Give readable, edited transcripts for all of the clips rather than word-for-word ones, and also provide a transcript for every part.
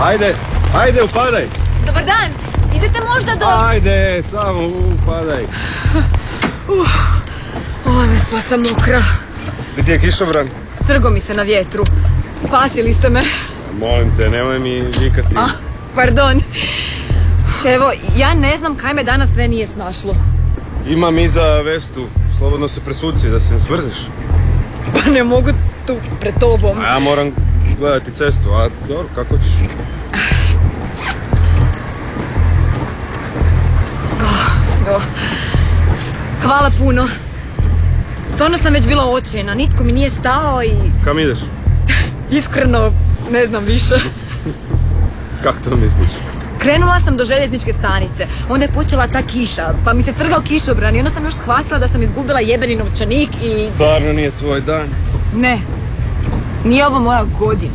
Ajde, upadaj. Dobar dan, idete možda do... Ajde, samo upadaj. Oj, me sva sam mokra. Gdje ti je kišobran? Strgo mi se na vjetru. Spasili ste me. Molim te, nemoj mi vikati. Pardon. Evo, ja ne znam kaj me danas sve nije snašlo. Imam iza vestu, slobodno se presuci da se ne smrziš. Pa ne mogu tu pred tobom. A ja moram gledati cestu, a dobro, kako ćeš? Hvala puno. Stvarno sam već bila očajna, nitko mi nije stao i... Kam ideš? Iskreno, ne znam više. Kako to misliš? Krenula sam do željezničke stanice, onda je počela ta kiša, pa mi se strgao kišobran i onda sam još shvatila da sam izgubila jebeni novčanik i... Stvarno nije tvoj dan? Ne, nije ovo moja godina.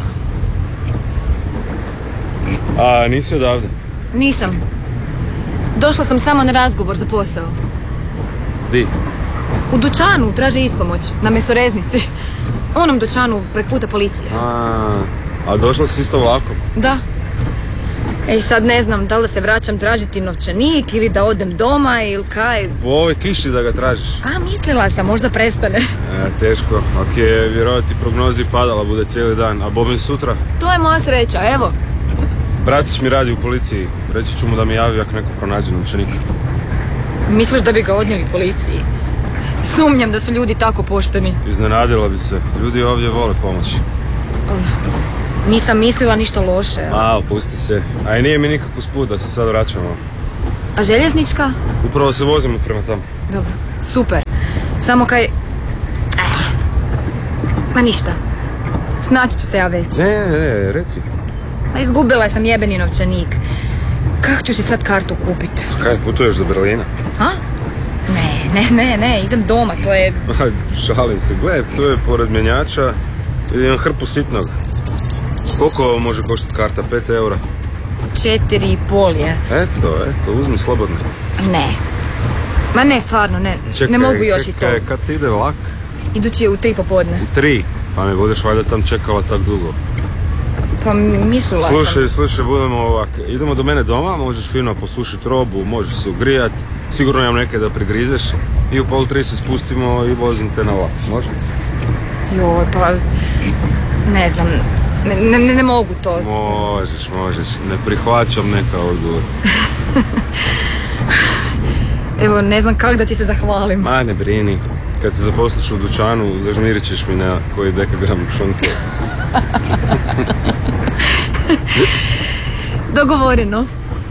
A nisi odavde? Nisam. Došla sam samo na razgovor za posao. Di? U dućanu traže ispomoć, na mesoreznici. U onom dućanu prek puta policije. A došla si isto vlakom? Da. Ej, sad ne znam da li da se vraćam tražiti novčanik ili da odem doma ili kaj. Po ovoj kiši da ga tražiš? Mislila sam, možda prestane. Teško, ako je vjerovati prognozi padala bude cijeli dan, a Bobin sutra? To je moja sreća, evo. Bratić mi radi u policiji, reći ću mu da mi javi ako neko pronađe novčanika. Misliš da bi ga odnijeli policiji? Sumnjam da su ljudi tako pošteni. Iznenadila bi se, ljudi ovdje vole pomoći. Nisam mislila ništa loše. Pusti se. A i nije mi nikako sput da se sad vraćamo. A željeznička? Upravo se vozimo prema tamo. Dobro, super. Samo kaj... Ma ništa. Snaći ću se ja već. Ne, reci. A izgubila sam jebeni novčanik. Kako ću si sad kartu kupiti? Kaj, putuješ do Berlina? Ne, idem doma, to je... Šalim se, gledaj, to je pored mjenjača. Imam hrpu sitnog. Koliko može koštati karta? 5 eura? 4,5 je. Eto, uzmi slobodno. Ne. Ma ne, stvarno, ne. Čekaj, ne mogu još i to. Kad ti ide vlak? Idući je u 3 popodne. U 3? Pa ne budeš valjda tam čekala tak dugo. Pa mislila sam. Slušaj, budemo ovak. Idemo do mene doma, možeš fino posušiti robu, možeš se ugrijat. Sigurno imam neke da prigrizeš. I u 2:30 se spustimo i vozim te na vlak. Može? Joj, pa... Ne znam. Ne mogu to. Možeš. Ne prihvaćam neka odgovor. Evo, ne znam kako da ti se zahvalim. Ma ne brini. Kad se zaposliš u dućanu, zažmirit ćeš mi na koji dekagram šunke. Dogovoreno.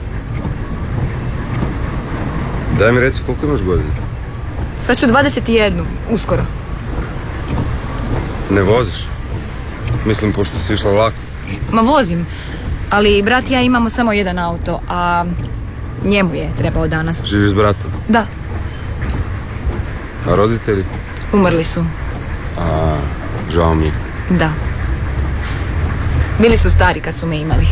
Daj mi reci koliko imaš godina? Sad ću 21, uskoro. Ne voziš? Mislim, pošto si išla vlak. Ma vozim, ali brat i ja imamo samo jedan auto, a njemu je trebao danas. Živiš s bratom? Da. A roditelji? Umrli su. Žao mi je. Da. Bili su stari kad su me imali.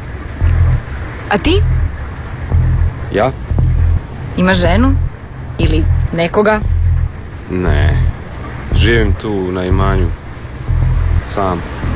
A ti? Ja? Imaš ženu? Ili nekoga? Ne. Živim tu na imanju. Sam.